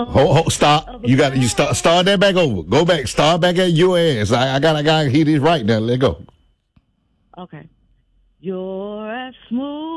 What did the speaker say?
Stop. You start that back over. Go back. Start back at your ass. I gotta hear this right now. Let go. Okay. You're as smooth